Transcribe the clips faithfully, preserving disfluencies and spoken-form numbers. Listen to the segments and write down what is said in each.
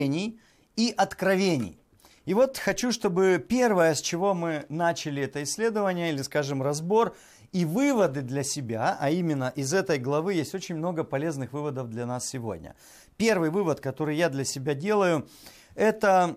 и откровений. И вот хочу, чтобы первое, с чего мы начали это исследование, или, скажем, разбор, и выводы для себя, а именно из этой главы есть очень много полезных выводов для нас сегодня. Первый вывод, который я для себя делаю, это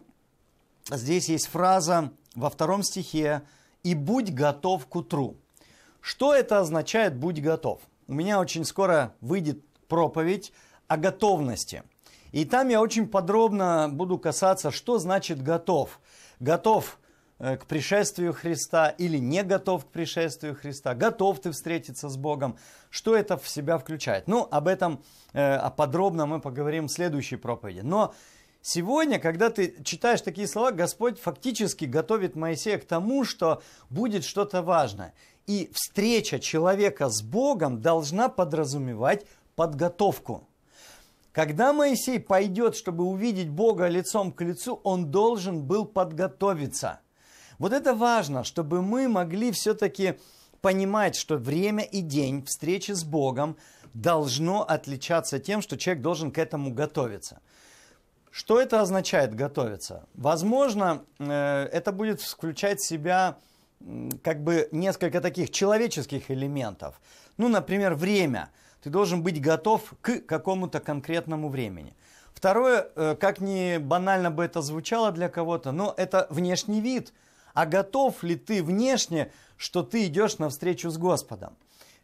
здесь есть фраза во втором стихе «И будь готов к утру». Что это означает «будь готов»? У меня очень скоро выйдет проповедь о готовности. И там я очень подробно буду касаться, что значит готов. Готов к пришествию Христа или не готов к пришествию Христа. Готов ты встретиться с Богом. Что это в себя включает? Ну, об этом э, подробно мы поговорим в следующей проповеди. Но сегодня, когда ты читаешь такие слова, Господь фактически готовит Моисея к тому, что будет что-то важное. И встреча человека с Богом должна подразумевать подготовку. Когда Моисей пойдет, чтобы увидеть Бога лицом к лицу, он должен был подготовиться. Вот это важно, чтобы мы могли все-таки понимать, что время и день встречи с Богом должно отличаться тем, что человек должен к этому готовиться. Что это означает готовиться? Возможно, это будет включать в себя как бы несколько таких человеческих элементов. Ну, например, время. Ты должен быть готов к какому-то конкретному времени. Второе, как ни банально бы это звучало для кого-то, но это внешний вид. А готов ли ты внешне, что ты идешь навстречу с Господом?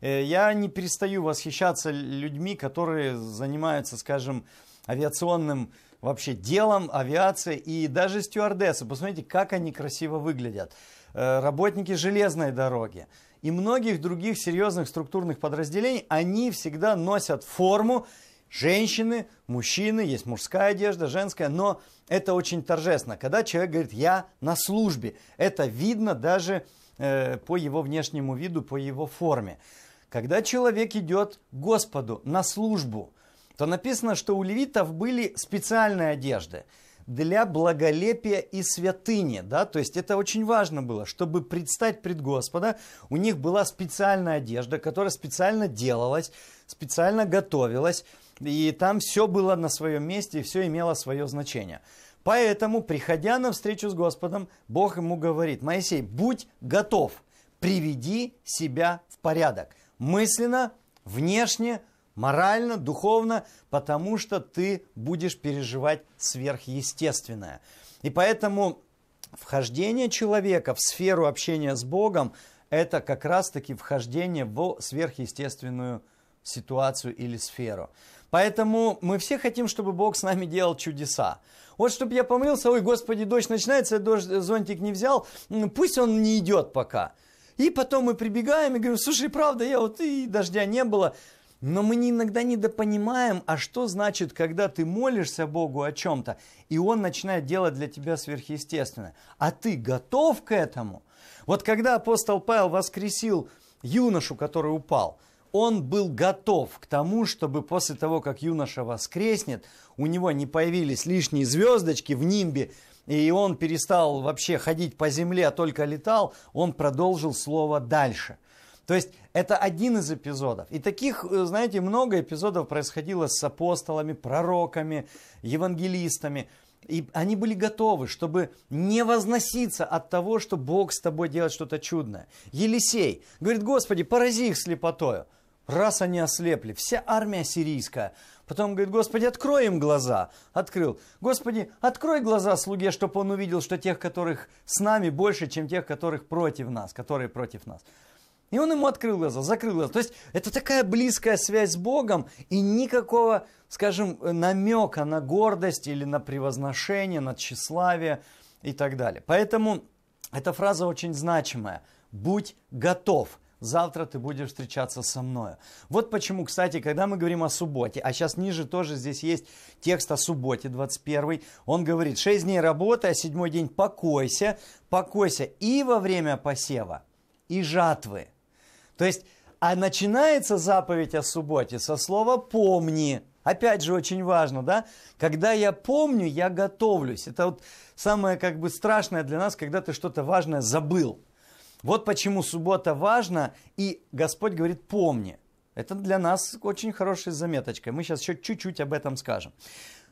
Я не перестаю восхищаться людьми, которые занимаются, скажем, авиационным вообще делом, авиацией, и даже стюардессы. Посмотрите, как они красиво выглядят. Работники железной дороги и многих других серьезных структурных подразделений, они всегда носят форму. Женщины, мужчины, есть мужская одежда, женская, но это очень торжественно. Когда человек говорит «я на службе», это видно даже э, по его внешнему виду, по его форме. Когда человек идет к Господу на службу, то написано, что у левитов были специальные одежды для благолепия и святыни, да, то есть это очень важно было, чтобы предстать пред Господа, у них была специальная одежда, которая специально делалась, специально готовилась, и там все было на своем месте, и все имело свое значение. Поэтому, приходя на встречу с Господом, Бог ему говорит: Моисей, будь готов, приведи себя в порядок, мысленно, внешне, морально, духовно, потому что ты будешь переживать сверхъестественное. И поэтому вхождение человека в сферу общения с Богом – это как раз-таки вхождение в сверхъестественную ситуацию или сферу. Поэтому мы все хотим, чтобы Бог с нами делал чудеса. Вот чтобы я помылся, ой, Господи, дождь начинается, я дождь, зонтик не взял, пусть он не идет пока. И потом мы прибегаем и говорим: слушай, правда, я вот и дождя не было. Но мы иногда недопонимаем, а что значит, когда ты молишься Богу о чем-то, и Он начинает делать для тебя сверхъестественное. А ты готов к этому? Вот когда апостол Павел воскресил юношу, который упал, он был готов к тому, чтобы после того, как юноша воскреснет, у него не появились лишние звездочки в нимбе, и он перестал вообще ходить по земле, а только летал, он продолжил слово дальше. То есть это один из эпизодов. И таких, знаете, много эпизодов происходило с апостолами, пророками, евангелистами. И они были готовы, чтобы не возноситься от того, что Бог с тобой делает что-то чудное. Елисей говорит: Господи, порази их слепотою. Раз они ослепли, вся армия сирийская. Потом говорит: Господи, открой им глаза. Открыл. Господи, открой глаза слуге, чтобы он увидел, что тех, которых с нами, больше, чем тех, которых против нас, которые против нас. И он ему открыл глаза, закрыл глаза. То есть это такая близкая связь с Богом и никакого, скажем, намека на гордость или на превозношение, на тщеславие и так далее. Поэтому эта фраза очень значимая. Будь готов. Завтра ты будешь встречаться со мною. Вот почему, кстати, когда мы говорим о субботе, а сейчас ниже тоже здесь есть текст о субботе, двадцать первый, он говорит: шесть дней работы, а седьмой день покойся, покойся и во время посева, и жатвы. То есть, а начинается заповедь о субботе со слова «помни». Опять же, очень важно, да? Когда я помню, я готовлюсь. Это вот самое как бы страшное для нас, когда ты что-то важное забыл. Вот почему суббота важна, и Господь говорит «помни». Это для нас очень хорошая заметочка. Мы сейчас еще чуть-чуть об этом скажем.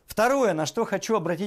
Второе, на что хочу обратить